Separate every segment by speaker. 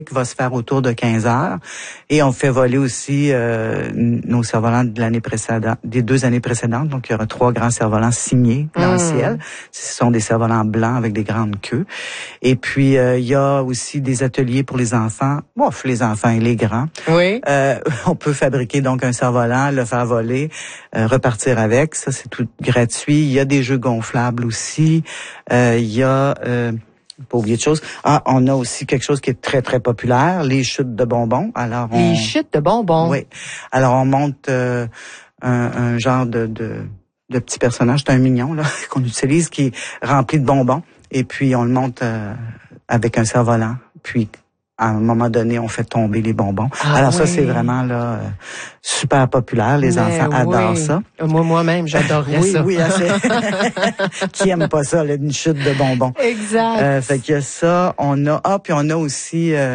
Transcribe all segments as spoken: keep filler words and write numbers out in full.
Speaker 1: qui va se faire autour de quinze heures. Et on fait voler aussi euh, nos cerfs-volants de l'année précédente, des deux années précédentes. Donc, il y aura trois grands cerfs-volants signés dans mmh. le ciel. Ce sont des cerfs-volants blancs avec des grandes queues. Et puis, euh, il y a aussi des ateliers pour les enfants. Bon, les enfants et les grands.
Speaker 2: Oui.
Speaker 1: Euh, on peut fabriquer donc un cerf-volant, le faire voler, euh, repartir avec. Ça, c'est tout gratuit. Il y a des jeux gonflables aussi. Euh, il y a... Euh, Pas oublier de choses. Ah, on a aussi quelque chose qui est très, très populaire, les chutes de bonbons. Alors, on...
Speaker 2: Les chutes de bonbons?
Speaker 1: Oui. Alors, on monte euh, un, un genre de, de, de petit personnage, c'est un mignon, là, qu'on utilise, qui est rempli de bonbons. Et puis, on le monte euh, avec un cerf-volant. Puis, à un moment donné, on fait tomber les bonbons. Ah, Alors, oui. ça, c'est vraiment là euh, super populaire. Les Mais enfants oui. adorent ça.
Speaker 2: Moi, moi-même, j'adorerais
Speaker 1: oui,
Speaker 2: ça.
Speaker 1: Oui, oui. Qui aime pas ça, là, une chute de bonbons?
Speaker 2: Exact.
Speaker 1: Euh, fait qu'il y a ça. On a... Ah, puis on a aussi euh,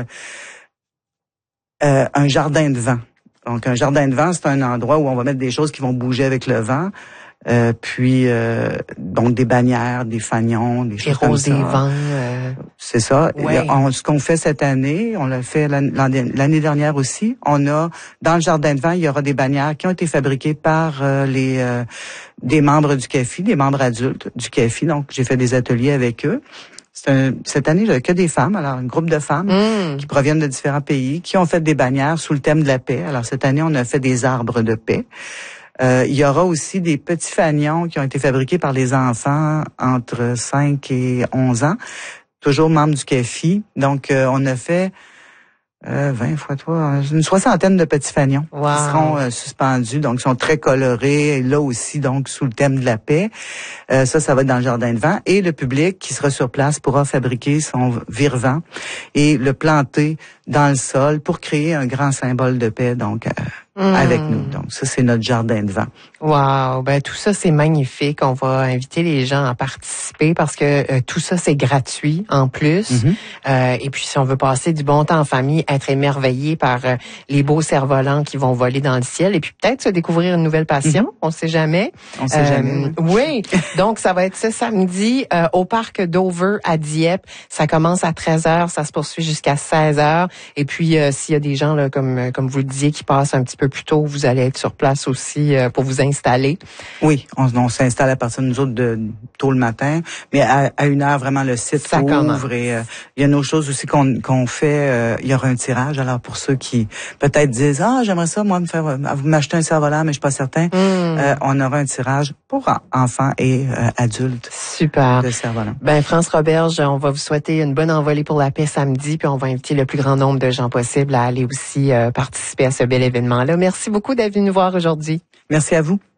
Speaker 1: euh, un jardin de vent. Donc, un jardin de vent, c'est un endroit où on va mettre des choses qui vont bouger avec le vent. Euh, puis, euh, donc, des bannières, des fanions, des choses comme ça.
Speaker 2: Des vents. Euh...
Speaker 1: C'est ça.
Speaker 2: Ouais.
Speaker 1: On, ce qu'on fait cette année, on l'a fait l'année dernière aussi, on a, dans le jardin de vent, il y aura des bannières qui ont été fabriquées par euh, les euh, des membres du C A F I, des membres adultes du C A F I. Donc, j'ai fait des ateliers avec eux. C'est un, cette année, il n'y a que des femmes, alors un groupe de femmes mmh. qui proviennent de différents pays, qui ont fait des bannières sous le thème de la paix. Alors, cette année, on a fait des arbres de paix. Euh, il y aura aussi des petits fanions qui ont été fabriqués par les enfants entre cinq et onze ans, toujours membres du C A F I. Donc, euh, on a fait euh, vingt fois trois, une soixantaine de petits fanions
Speaker 2: wow.
Speaker 1: qui seront euh, suspendus. Donc, ils sont très colorés. Et là aussi, donc, sous le thème de la paix. Euh, ça, ça va être dans le jardin de vent. Et le public qui sera sur place pourra fabriquer son vire-vent et le planter dans le sol pour créer un grand symbole de paix. Donc, euh, Mmh. avec nous. Donc, ça, c'est notre jardin de vent.
Speaker 2: Wow! Ben, tout ça, c'est magnifique. On va inviter les gens à participer parce que euh, tout ça, c'est gratuit en plus. Mmh. Euh, et puis, si on veut passer du bon temps en famille, être émerveillé par euh, les beaux cerfs-volants qui vont voler dans le ciel et puis peut-être se découvrir une nouvelle passion. Mmh. On sait jamais.
Speaker 1: On sait euh, jamais.
Speaker 2: Oui. oui. Donc, ça va être ce samedi euh, au parc Dover à Dieppe. Ça commence à treize heures. Ça se poursuit jusqu'à seize heures. Et puis, euh, s'il y a des gens, là, comme, comme vous le disiez, qui passent un petit peu plus tôt, vous allez être sur place aussi euh, pour vous installer.
Speaker 1: Oui, on, on s'installe à partir de nous autres de tôt le matin, mais à, à une heure vraiment le site
Speaker 2: ça
Speaker 1: ouvre et euh, il y a nos choses aussi qu'on qu'on fait. Euh, il y aura un tirage. Alors pour ceux qui peut-être disent ah j'aimerais ça moi me faire euh, m'acheter un cerf-volant mais je suis pas certain, mmh. euh, on aura un tirage pour enfants et euh, adultes.
Speaker 2: Super.
Speaker 1: De cerf-volant.
Speaker 2: Ben France Roberge, on va vous souhaiter une bonne envolée pour la paix samedi, puis on va inviter le plus grand nombre de gens possible à aller aussi euh, participer à ce bel événement-là. Merci beaucoup d'être venu nous voir aujourd'hui.
Speaker 1: Merci à vous.